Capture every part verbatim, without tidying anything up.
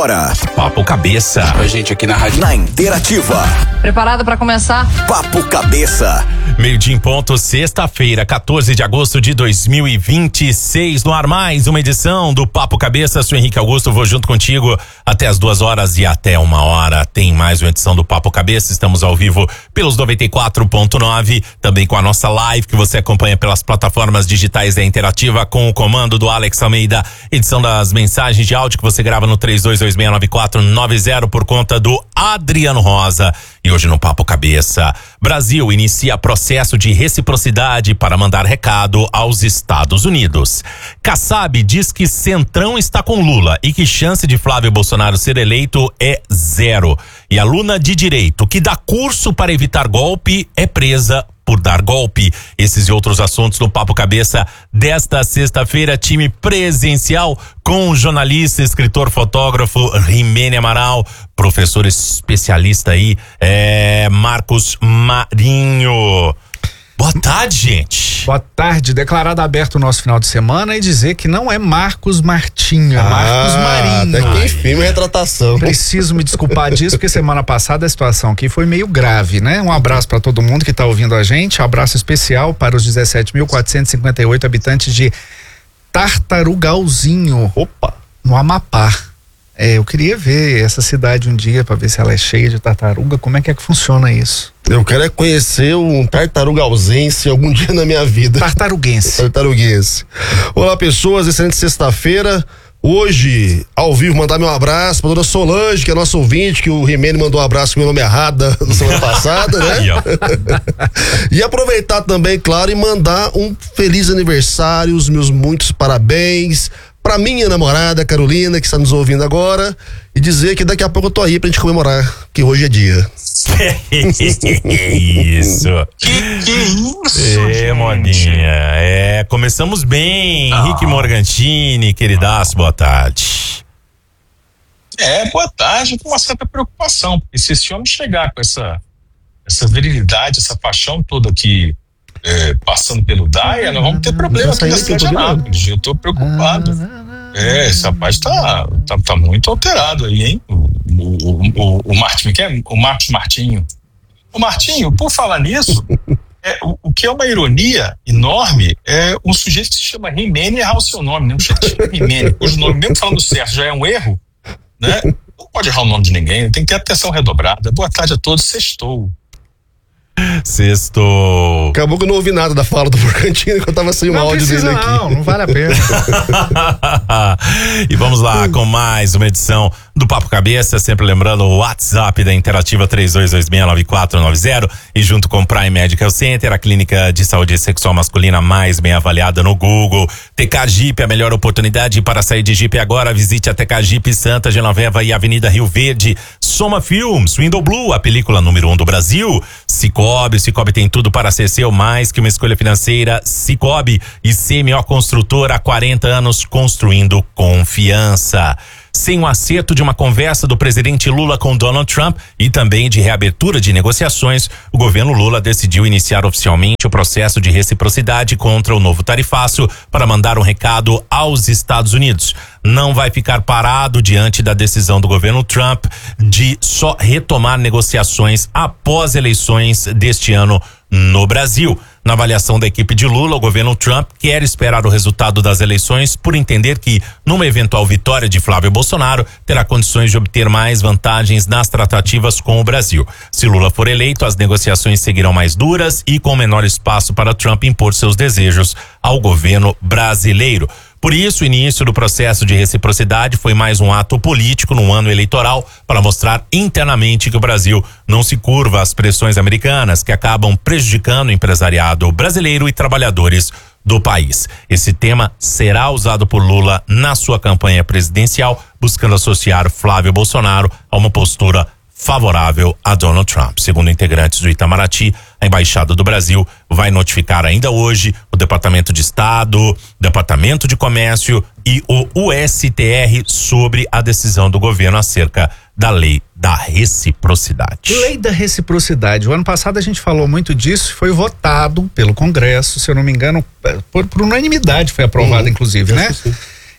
Bora. Papo Cabeça. Com a gente aqui na rádio. Na Interativa. Preparado para começar? Papo Cabeça. Meio-dia em ponto, sexta-feira, quatorze de agosto de dois mil e vinte e seis. No ar, mais uma edição do Papo Cabeça. Sou Henrique Augusto, vou junto contigo até as duas horas e até uma hora. Tem mais uma edição do Papo Cabeça. Estamos ao vivo pelos noventa e quatro ponto nove. Também com a nossa live que você acompanha pelas plataformas digitais da Interativa com o comando do Alex Almeida. Edição das mensagens de áudio que você grava no três dois dois seis nove quatro nove zero por conta do Adriano Rosa. E hoje no Papo Cabeça, Brasil inicia processo de reciprocidade para mandar recado aos Estados Unidos. Kassab diz que Centrão está com Lula e que chance de Flávio Bolsonaro ser eleito é zero. E aluna de direito que dá curso para evitar golpe é presa por dar golpe. Esses e outros assuntos no Papo Cabeça desta sexta-feira, time presencial com o jornalista, escritor, fotógrafo Rimene Amaral, professor especialista aí, é Marcos Marinho. Boa tarde, gente. Boa tarde. Declarado aberto o nosso final de semana e dizer que não é Marcos Martinho, é ah, Marcos Marinho. Até que enfim, uma retratação. Preciso me desculpar disso, porque semana passada a situação aqui foi meio grave, né? Um abraço para todo mundo que tá ouvindo a gente, um abraço especial para os dezessete mil quatrocentos e cinquenta e oito habitantes de Tartarugalzinho, opa, no Amapá. É, eu queria ver essa cidade um dia para ver se ela é cheia de tartaruga. Como é que é que funciona isso? Eu quero é conhecer um tartarugalzense algum dia na minha vida. Tartaruguense. Tartaruguense. Olá, pessoas, excelente sexta-feira. Hoje, ao vivo, mandar meu abraço pra dona Solange, que é nossa ouvinte, que o Rimene mandou um abraço com meu nome errado na semana passada, né? Aí, ó. E aproveitar também, claro, e mandar um feliz aniversário, os meus muitos parabéns pra minha namorada, Carolina, que está nos ouvindo agora, e dizer que daqui a pouco eu tô aí pra gente comemorar, que hoje é dia. Isso. Que que isso, É, gente? modinha. É, começamos bem. Ah. Henrique Morgantini, queridaço, boa tarde. É, boa tarde, com uma certa preocupação, porque se esse homem chegar com essa, essa virilidade, essa paixão toda aqui, é, passando pelo Daia, nós vamos ter problema aqui na cidade de Anápolis. Eu tô preocupado. É, esse rapaz tá, tá, tá muito alterado aí, hein? O, o, o, o Martinho, que é o Marcos Martinho. O Martinho, por falar nisso, é, o, o que é uma ironia enorme é um sujeito que se chama Rimene errar o seu nome, né? Um sujeito que se chama Rimene, cujo nome, mesmo falando certo, já é um erro, né? Não pode errar o nome de ninguém, tem que ter atenção redobrada. Boa tarde a todos, sextou. Sexto. Acabou que eu não ouvi nada da fala do Morgantini, que eu tava sem o Não áudio precisa dele aqui. não, não vale a pena. E vamos lá com mais uma edição do Papo Cabeça, sempre lembrando o WhatsApp da Interativa três dois dois seis nove quatro nove zero e junto com Prime Medical Center, a clínica de saúde sexual masculina mais bem avaliada no Google. T K Jeep, a melhor oportunidade para sair de Jeep agora. Visite a T K Jeep Santa Genoveva e Avenida Rio Verde. Soma Filmes, Window Blue, a película número um do Brasil. Cicobi, Cicobi tem tudo para ser seu, mais que uma escolha financeira. Cicobi e C M O Construtora, há quarenta anos construindo confiança. Sem o acerto de uma conversa do presidente Lula com Donald Trump e também de reabertura de negociações, o governo Lula decidiu iniciar oficialmente o processo de reciprocidade contra o novo tarifaço para mandar um recado aos Estados Unidos. Não vai ficar parado diante da decisão do governo Trump de só retomar negociações após eleições deste ano no Brasil. Na avaliação da equipe de Lula, o governo Trump quer esperar o resultado das eleições por entender que, numa eventual vitória de Flávio Bolsonaro, terá condições de obter mais vantagens nas tratativas com o Brasil. Se Lula for eleito, as negociações seguirão mais duras e com menor espaço para Trump impor seus desejos ao governo brasileiro. Por isso, o início do processo de reciprocidade foi mais um ato político no ano eleitoral para mostrar internamente que o Brasil não se curva às pressões americanas que acabam prejudicando o empresariado brasileiro e trabalhadores do país. Esse tema será usado por Lula na sua campanha presidencial, buscando associar Flávio Bolsonaro a uma postura favorável a Donald Trump. Segundo integrantes do Itamaraty, a Embaixada do Brasil vai notificar ainda hoje o Departamento de Estado, Departamento de Comércio e o U S T R sobre a decisão do governo acerca da lei da reciprocidade. Lei da reciprocidade. O ano passado a gente falou muito disso, foi votado pelo Congresso, se eu não me engano, por, por unanimidade foi aprovado, uhum. inclusive, né? Sim.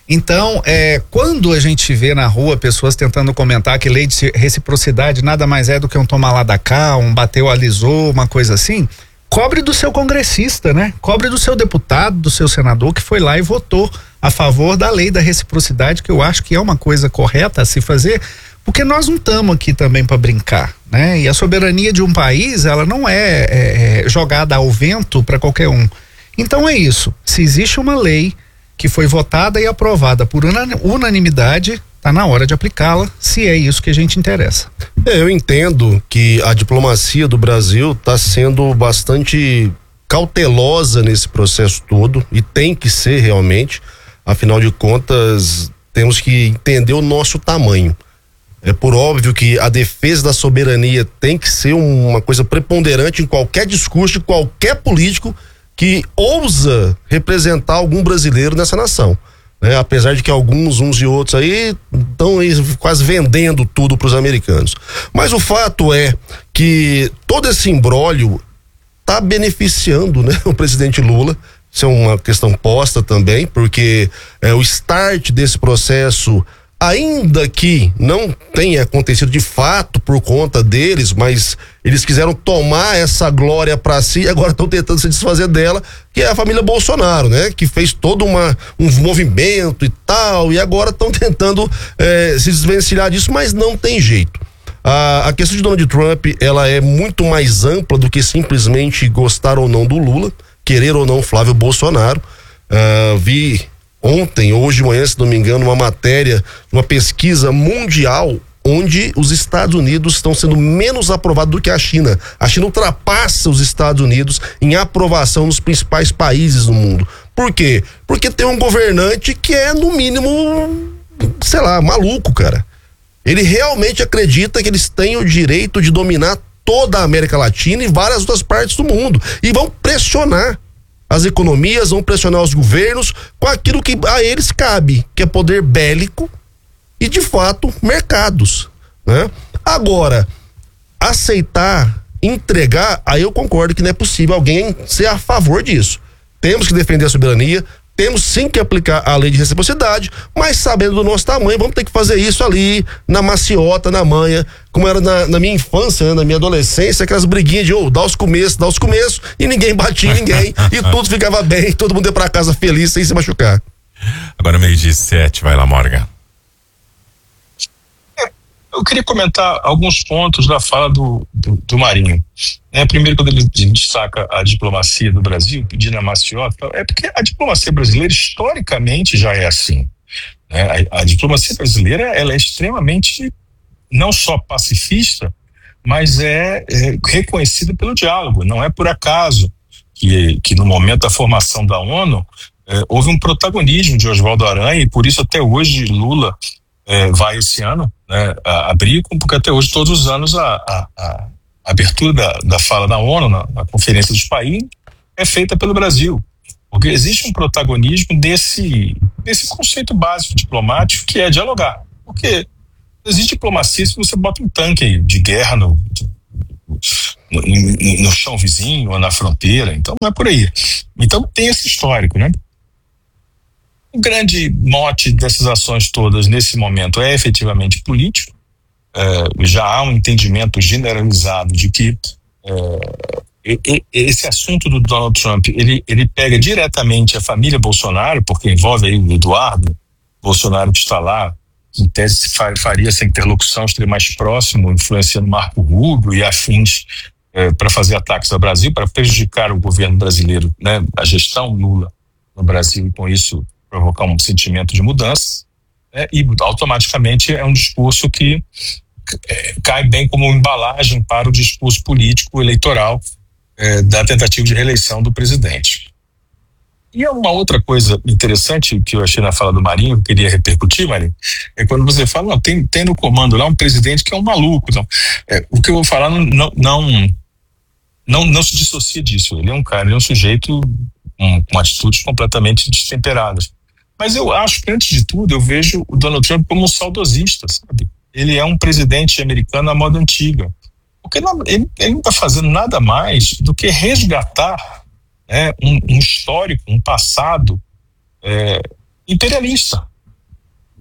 Então, é, quando a gente vê na rua pessoas tentando comentar que lei de reciprocidade nada mais é do que um tomar lá da cá, um bateu, alisou, uma coisa assim, cobre do seu congressista, né? Cobre do seu deputado, do seu senador que foi lá e votou a favor da lei da reciprocidade, que eu acho que é uma coisa correta a se fazer, porque nós não estamos aqui também para brincar, né? E a soberania de um país, ela não é, é, é jogada ao vento para qualquer um. Então é isso, se existe uma lei que foi votada e aprovada por unanimidade, tá na hora de aplicá-la, se é isso que a gente interessa. É, eu entendo que a diplomacia do Brasil está sendo bastante cautelosa nesse processo todo, e tem que ser realmente, afinal de contas, temos que entender o nosso tamanho. É por óbvio que a defesa da soberania tem que ser uma coisa preponderante em qualquer discurso de qualquer político que ousa representar algum brasileiro nessa nação, né? Apesar de que alguns, uns e outros aí estão quase vendendo tudo para os americanos. Mas o fato é que todo esse imbróglio está beneficiando, né, o presidente Lula. Isso é uma questão posta também, porque é, o start desse processo, ainda que não tenha acontecido de fato por conta deles, mas eles quiseram tomar essa glória para si e agora estão tentando se desfazer dela, que é a família Bolsonaro, né? Que fez todo uma, um movimento e tal, e agora estão tentando eh, se desvencilhar disso, mas não tem jeito. A, a questão de Donald Trump, ela é muito mais ampla do que simplesmente gostar ou não do Lula, querer ou não Flávio Bolsonaro. Uh, vi ontem, hoje de manhã, se não me engano, uma matéria, uma pesquisa mundial, onde os Estados Unidos estão sendo menos aprovados do que a China. A China ultrapassa os Estados Unidos em aprovação nos principais países do mundo. Por quê? Porque tem um governante que é, no mínimo, sei lá, maluco, cara. Ele realmente acredita que eles têm o direito de dominar toda a América Latina e várias outras partes do mundo. E vão pressionar as economias, vão pressionar os governos com aquilo que a eles cabe, que é poder bélico e, de fato, mercados, né? Agora, aceitar, entregar, aí eu concordo que não é possível alguém ser a favor disso. Temos que defender a soberania, temos sim que aplicar a lei de reciprocidade, mas sabendo do nosso tamanho, vamos ter que fazer isso ali na maciota, na manha, como era na, na minha infância, né, na minha adolescência, aquelas briguinhas de, oh, dá os começos, dá os começos, e ninguém batia em ninguém, e tudo ficava bem, todo mundo ia pra casa feliz, sem se machucar. Agora meio dia sete, vai lá, Morgan. Eu queria comentar alguns pontos da fala do, do, do Marinho. É, primeiro, quando ele destaca a diplomacia do Brasil, pedindo a maciota, é porque a diplomacia brasileira historicamente já é assim. Né? A, a diplomacia brasileira, ela é extremamente não só pacifista, mas é, é reconhecida pelo diálogo. Não é por acaso que, que no momento da formação da ONU é, houve um protagonismo de Oswaldo Aranha, e por isso até hoje Lula É, vai esse ano, né, a, abrir, porque até hoje, todos os anos, a, a, a abertura da, da fala da ONU, na, na Conferência dos Países, é feita pelo Brasil. Porque existe um protagonismo desse, desse conceito básico diplomático, que é dialogar. Porque existe diplomacia se você bota um tanque de guerra no, no, no, no chão vizinho ou na fronteira, então não é por aí. Então tem esse histórico, né? O grande mote dessas ações todas nesse momento é efetivamente político. É, já há um entendimento generalizado de que é, esse assunto do Donald Trump, ele, ele pega diretamente a família Bolsonaro, porque envolve aí o Eduardo Bolsonaro, que está lá, em tese faria essa interlocução, estaria mais próximo, influenciando Marco Rubio e afins, é, para fazer ataques ao Brasil, para prejudicar o governo brasileiro, né, a gestão Lula no Brasil, e com isso provocar um sentimento de mudança, né, e automaticamente é um discurso que é, cai bem como embalagem para o discurso político eleitoral é, da tentativa de reeleição do presidente. E uma outra coisa interessante que eu achei na fala do Marinho, que eu queria repercutir, Marinho, é quando você fala, não, tem, tem no comando lá um presidente que é um maluco. Então, é, o que eu vou falar não, não, não, não, não se dissocia disso. Ele é um cara, ele é um sujeito com, com atitudes completamente destemperadas. Mas eu acho que, antes de tudo, eu vejo o Donald Trump como um saudosista, sabe? Ele é um presidente americano à moda antiga. Porque não, ele, ele não está fazendo nada mais do que resgatar, né, um, um histórico, um passado é, imperialista.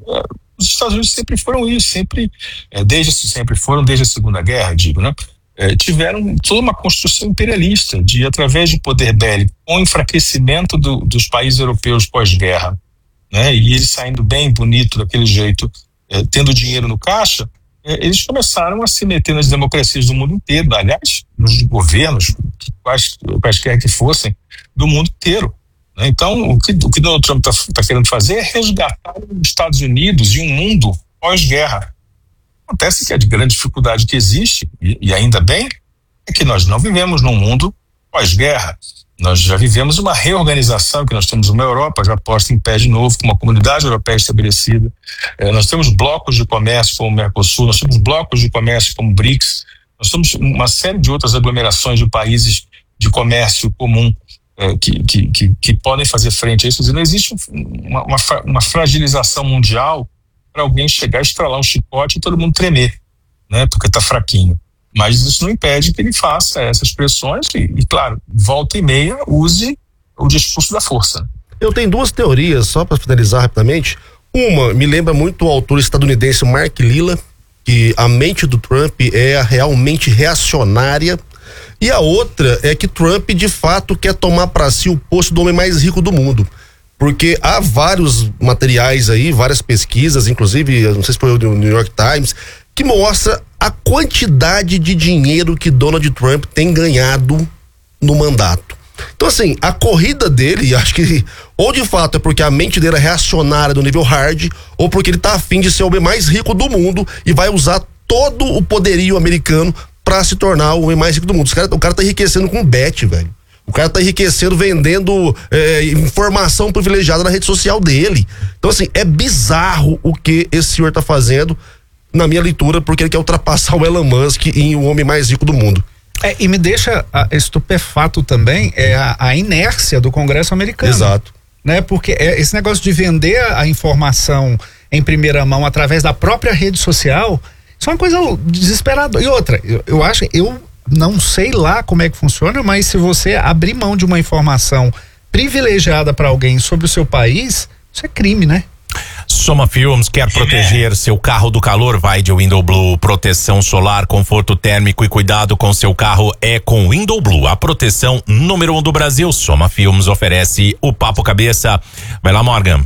é, os Estados Unidos sempre foram isso, sempre, é, desde sempre foram, desde a Segunda Guerra, digo, né? É, tiveram toda uma construção imperialista de, através de poder bélico, com o enfraquecimento do, dos países europeus pós-guerra, né? E eles saindo bem bonito daquele jeito, é, tendo dinheiro no caixa, é, eles começaram a se meter nas democracias do mundo inteiro, aliás, nos governos, quais, quaisquer que fossem, do mundo inteiro. Né? Então, o que, o que Donald Trump está tá querendo fazer é resgatar os Estados Unidos e um mundo pós-guerra. Acontece que a grande dificuldade que existe, e, e ainda bem, é que nós não vivemos num mundo pós-guerra. Nós já vivemos uma reorganização, que nós temos uma Europa já posta em pé de novo, com uma comunidade europeia estabelecida. É, nós temos blocos de comércio como o Mercosul, nós temos blocos de comércio como o BRICS, nós temos uma série de outras aglomerações de países de comércio comum é, que, que, que, que podem fazer frente a isso. E não existe uma, uma, uma fragilização mundial para alguém chegar, estralar um chicote e todo mundo tremer, né, porque está fraquinho. Mas isso não impede que ele faça essas pressões e, e, claro, volta e meia use o discurso da força. Eu tenho duas teorias, só para finalizar rapidamente. Uma me lembra muito o autor estadunidense Mark Lilla, que a mente do Trump é realmente reacionária. E a outra é que Trump, de fato, quer tomar para si o posto do homem mais rico do mundo. Porque há vários materiais aí, várias pesquisas, inclusive, não sei se foi o New York Times, que mostra a quantidade de dinheiro que Donald Trump tem ganhado no mandato. Então, assim, a corrida dele, acho que ou de fato é porque a mente dele é reacionária do nível hard, ou porque ele tá afim de ser o homem mais rico do mundo e vai usar todo o poderio americano pra se tornar o homem mais rico do mundo. Os cara, o cara tá enriquecendo com bet, velho. O cara tá enriquecendo vendendo é, informação privilegiada na rede social dele. Então, assim, é bizarro o que esse senhor tá fazendo, na minha leitura, porque ele quer ultrapassar o Elon Musk em o homem mais rico do mundo. É, e me deixa a, estupefato também é a, a inércia do Congresso americano. Exato. Né? Porque é, esse negócio de vender a, a informação em primeira mão através da própria rede social, isso é uma coisa desesperadora. E outra, eu, eu acho, eu não sei lá como é que funciona, mas se você abrir mão de uma informação privilegiada para alguém sobre o seu país, isso é crime, né? Soma Filmes quer proteger seu carro do calor, vai de Window Blue, proteção solar, conforto térmico e cuidado com seu carro é com Window Blue, a proteção número um do Brasil. Soma Filmes oferece o Papo Cabeça. Vai lá, Morgan.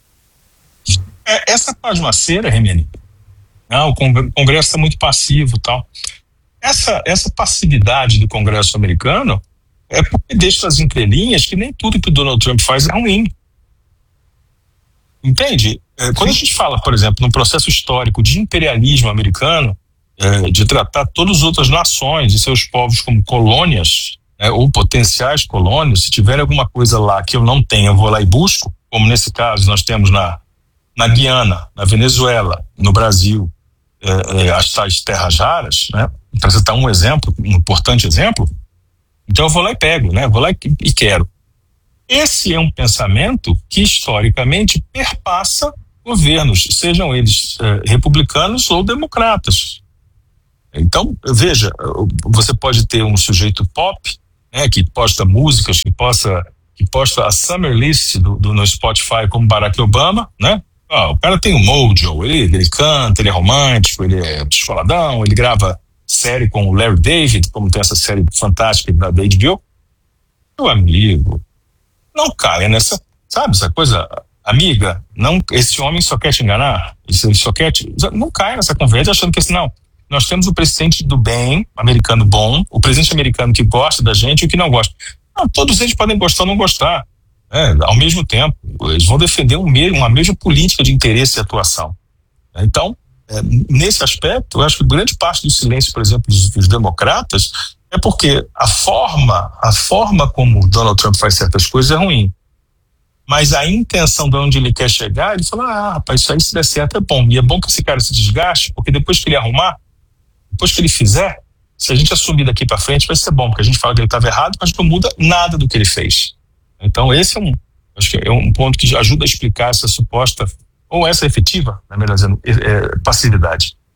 É, essa pasmaceira, Remeni, ah, o Congresso está muito passivo e tal. Essa, essa passividade do Congresso americano é porque deixa as entrelinhas que nem tudo que o Donald Trump faz é ruim. Entende? É, quando a gente fala, por exemplo, num processo histórico de imperialismo americano, é, de tratar todas as outras nações e seus povos como colônias, é, ou potenciais colônias, se tiver alguma coisa lá que eu não tenho, eu vou lá e busco, como nesse caso nós temos na, na Guiana, na Venezuela, no Brasil, é, é, as tais terras raras, né? Para citar um exemplo, um importante exemplo, então eu vou lá e pego, né? Vou lá e, e quero. Esse é um pensamento que historicamente perpassa governos, sejam eles eh, republicanos ou democratas. Então, veja, você pode ter um sujeito pop, né, que posta músicas, que posta, que posta a Summer List do, do, no Spotify como Barack Obama, né? Ah, o cara tem um mojo, ele, ele canta, ele é romântico, ele é descoladão, ele grava série com o Larry David, como tem essa série fantástica da H B O. Meu amigo, não caia nessa, sabe, essa coisa, amiga, não, esse homem só quer te enganar, ele só quer te, não caia nessa conversa achando que assim, não, nós temos o presidente do bem, americano bom, o presidente americano que gosta da gente e o que não gosta. Não, todos eles podem gostar ou não gostar, né, ao mesmo tempo, eles vão defender um mesmo, uma mesma política de interesse e atuação. Então, é, nesse aspecto, eu acho que grande parte do silêncio, por exemplo, dos, dos democratas, é porque a forma, a forma como o Donald Trump faz certas coisas é ruim. Mas a intenção de onde ele quer chegar, ele fala, ah, rapaz, isso aí se der certo é bom. E é bom que esse cara se desgaste, porque depois que ele arrumar, depois que ele fizer, se a gente assumir daqui para frente, vai ser bom, porque a gente fala que ele estava errado, mas não muda nada do que ele fez. Então esse é um, acho que é um ponto que ajuda a explicar essa suposta, ou essa efetiva, na melhor dizendo, é, passividade.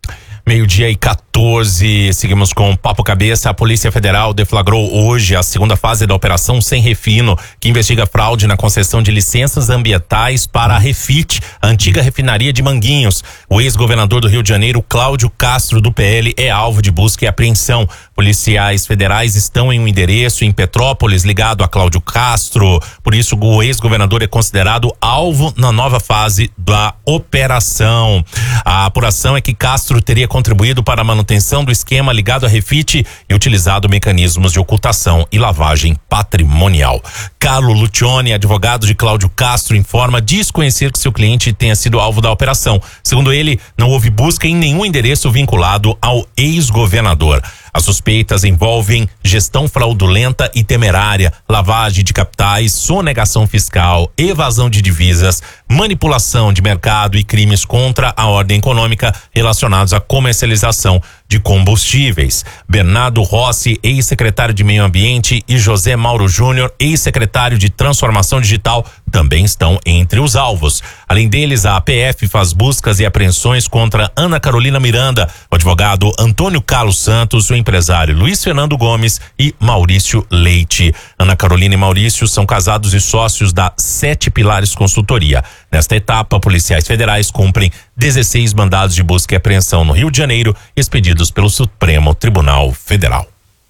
Meio-dia e quatorze, seguimos com o Papo Cabeça. A Polícia Federal deflagrou hoje a segunda fase da Operação Sem Refino, que investiga fraude na concessão de licenças ambientais para a Refit, a antiga refinaria de Manguinhos. O ex-governador do Rio de Janeiro, Cláudio Castro, do P L, é alvo de busca e apreensão. Policiais federais estão em um endereço em Petrópolis ligado a Cláudio Castro. Por isso, o ex-governador é considerado alvo na nova fase da operação. A apuração é que Castro teria contribuído para a manutenção do esquema ligado à Refit e utilizado mecanismos de ocultação e lavagem patrimonial. Carlo Lucioni, advogado de Cláudio Castro, informa desconhecer que seu cliente tenha sido alvo da operação. Segundo ele, não houve busca em nenhum endereço vinculado ao ex-governador. As suspeitas envolvem gestão fraudulenta e temerária, lavagem de capitais, sonegação fiscal, evasão de divisas, manipulação de mercado e crimes contra a ordem econômica relacionados à comercialização de combustíveis. Bernardo Rossi, ex-secretário de Meio Ambiente, e José Mauro Júnior, ex-secretário de Transformação Digital, também estão entre os alvos. Além deles, a A P F faz buscas e apreensões contra Ana Carolina Miranda, o advogado Antônio Carlos Santos, o empresário Luiz Fernando Gomes e Maurício Leite. Ana Carolina e Maurício são casados e sócios da Sete Pilares Consultoria. Nesta etapa, policiais federais cumprem dezesseis mandados de busca e apreensão no Rio de Janeiro, expedidos pelo Supremo Tribunal Federal.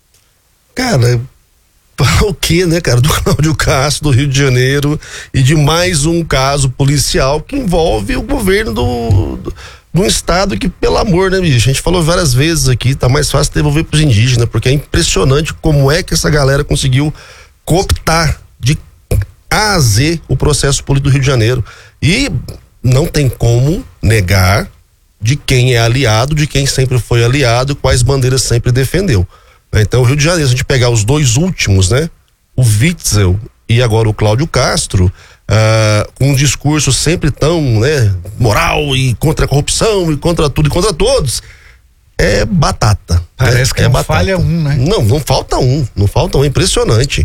Cara, o que, né, cara, do Cláudio Castro, do Rio de Janeiro, e de mais um caso policial que envolve o governo do, do, do estado que, pelo amor, né, bicho, a gente falou várias vezes aqui, tá mais fácil devolver pros indígenas, porque é impressionante como é que essa galera conseguiu cooptar de A a Z o processo político do Rio de Janeiro. E não tem como negar de quem é aliado, de quem sempre foi aliado, quais bandeiras sempre defendeu. Então, o Rio de Janeiro, se a gente pegar os dois últimos, né? O Witzel e agora o Cláudio Castro, ah, com um discurso sempre tão, né, moral e contra a corrupção e contra tudo e contra todos, é batata. Parece né? que é não batata. falha um, né? Não, não falta um, não falta um, é impressionante.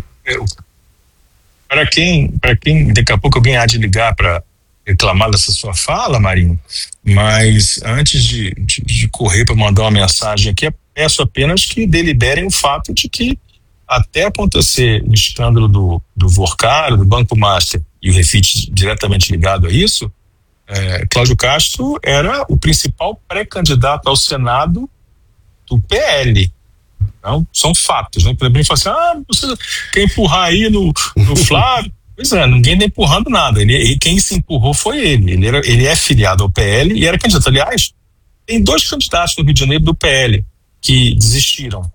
Para quem, para quem daqui a pouco alguém há de ligar para reclamar dessa sua fala, Marinho, mas antes de, de, de correr para mandar uma mensagem aqui, peço apenas que deliberem o fato de que até acontecer o escândalo do, do Vorcaro, do Banco Master e o Refit diretamente ligado a isso, é, Cláudio Castro era o principal pré-candidato ao Senado do P L. Então, são fatos, né? Por exemplo, fala assim, ah, você quer empurrar aí no, no Flávio? Pois é, ninguém está empurrando nada. Ele, e quem se empurrou foi ele. Ele, era, ele é filiado ao P L e era candidato. Aliás, tem dois candidatos no Rio de Janeiro do P L que desistiram.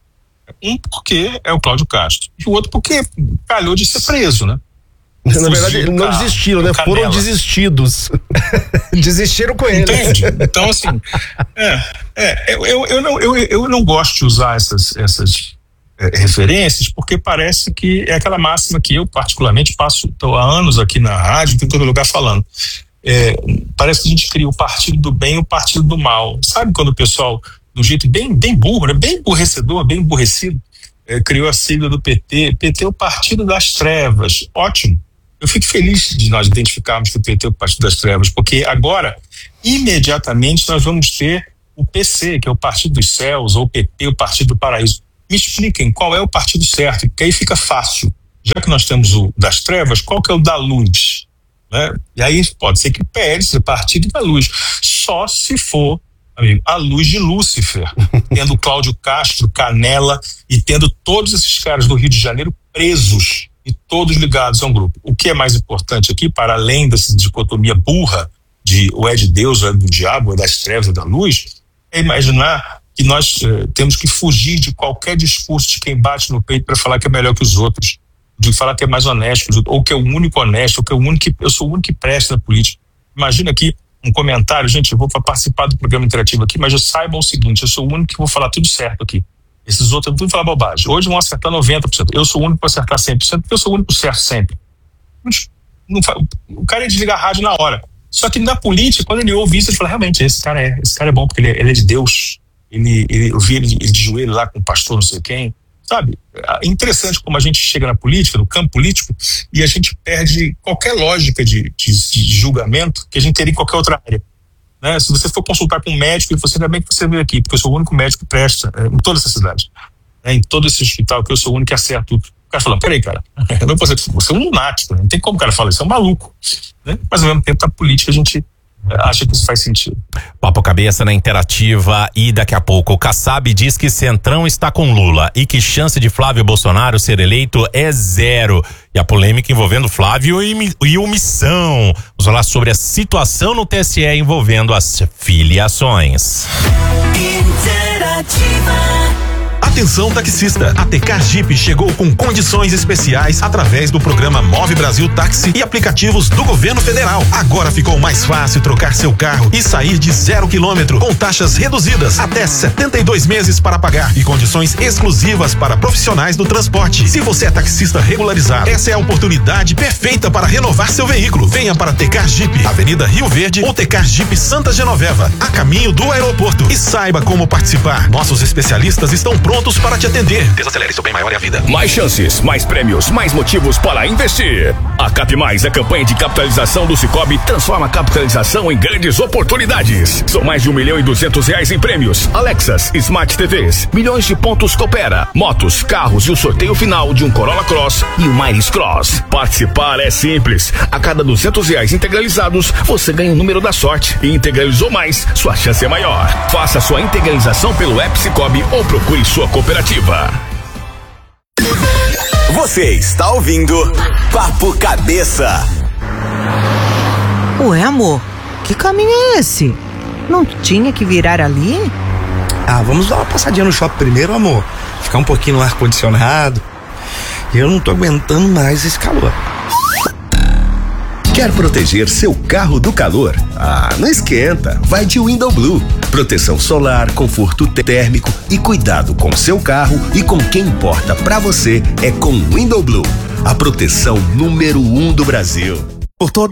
Um porque é o Cláudio Castro e o outro porque calhou de ser preso, né? Na verdade, eles não desistiram, né? Foram desistidos. Desistiram com ele. Entende? Então, assim, é, é, eu, eu, eu, não, eu, eu não gosto de usar essas, essas é, referências, porque parece que é aquela máxima que eu, particularmente, passo tô há anos aqui na rádio, em todo lugar falando. É, parece que a gente cria o partido do bem e o partido do mal. Sabe quando o pessoal, do jeito bem, bem burro, né? Bem emburrecedor, bem emburrecido, é, criou a sigla do P T. P T é o Partido das Trevas. Ótimo. Eu fico feliz de nós identificarmos que o P T é o Partido das Trevas, porque agora, imediatamente, nós vamos ter o P C, que é o Partido dos Céus, ou o P P, o Partido do Paraíso. Me expliquem qual é o partido certo, porque aí fica fácil. Já que nós temos o das trevas, qual que é o da luz? Né? E aí pode ser que o P L seja o Partido da Luz. Só se for, amigo, a luz de Lúcifer, tendo Cláudio Castro, Canela e tendo todos esses caras do Rio de Janeiro presos e todos ligados a um grupo. O que é mais importante aqui, para além dessa dicotomia burra de ou é de Deus, ou é do diabo, ou é das trevas, ou da luz, é imaginar que nós eh, temos que fugir de qualquer discurso de quem bate no peito para falar que é melhor que os outros, de falar que é mais honesto que os outros, ou que é o único honesto, ou que é o único que, eu sou o único que presta na política. Imagina aqui um comentário, gente, eu vou participar do programa interativo aqui, mas já saibam o seguinte, eu sou o único que vou falar tudo certo aqui. Esses outros vão falar bobagem. Hoje vão acertar noventa por cento. Eu sou o único para acertar cem por cento, porque eu sou o único certo sempre. Não, não, o cara ia desligar a rádio na hora. Só que na política, quando ele ouve isso, ele fala, realmente, esse cara é, esse cara é bom, porque ele é, ele é de Deus. Ele, ele, eu vi ele, ele de joelho lá com o pastor não sei quem. Sabe? É interessante como a gente chega na política, no campo político, e a gente perde qualquer lógica de, de, de julgamento que a gente teria em qualquer outra área. Né? Se você for consultar com um médico, ele falou assim, ainda bem que você veio aqui, porque eu sou o único médico que presta é, em toda essa cidade. É, em todo esse hospital, que eu sou o único que acerta tudo. O cara falou, peraí, cara, eu não posso dizer, você é um lunático, não tem como o cara falar isso, é um maluco. Né? Mas ao mesmo tempo, na política, a gente acha que isso faz sentido. Papo Cabeça na Interativa e daqui a pouco o Kassab diz que Centrão está com Lula e que chance de Flávio Bolsonaro ser eleito é zero. E a polêmica envolvendo Flávio e, e omissão. Vamos falar sobre a situação no T S E envolvendo as filiações. Interativa. Atenção taxista, a Tecar Jeep chegou com condições especiais através do programa Move Brasil Táxi e aplicativos do governo federal. Agora ficou mais fácil trocar seu carro e sair de zero quilômetro com taxas reduzidas até setenta e dois meses para pagar e condições exclusivas para profissionais do transporte. Se você é taxista regularizado, essa é a oportunidade perfeita para renovar seu veículo. Venha para Tecar Jeep, Avenida Rio Verde ou Tecar Jeep Santa Genoveva, a caminho do aeroporto, e saiba como participar. Nossos especialistas estão prontos para te atender. Desacelere, seu bem maior é a vida. Mais chances, mais prêmios, mais motivos para investir. A Cap Mais, a campanha de capitalização do Sicoob, transforma a capitalização em grandes oportunidades. São mais de um milhão e duzentos reais em prêmios. Alexas, Smart T Vs, milhões de pontos Coopera, motos, carros e o sorteio final de um Corolla Cross e um Miris Cross. Participar é simples. A cada duzentos reais integralizados, você ganha o número da sorte. E integralizou mais, sua chance é maior. Faça sua integralização pelo app Sicoob ou procure sua cooperativa. Você está ouvindo Papo Cabeça. Ué, amor, que caminho é esse? Não tinha que virar ali? Ah, vamos dar uma passadinha no shopping primeiro, amor. Ficar um pouquinho no ar-condicionado. Eu não tô aguentando mais esse calor. Quer proteger seu carro do calor? Ah, não esquenta, vai de Window Blue. Proteção solar, conforto térmico e cuidado com seu carro e com quem importa pra você é com Window Blue, a proteção número um do Brasil. Por todo